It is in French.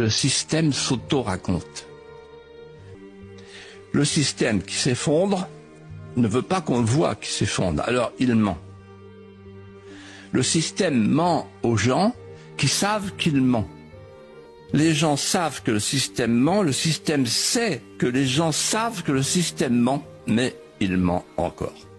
Le système s'auto-raconte. Le système qui s'effondre ne veut pas qu'on le voie qui s'effondre, alors il ment. Le système ment aux gens qui savent qu'il ment. Les gens savent que le système ment, le système sait que les gens savent que le système ment, mais il ment encore.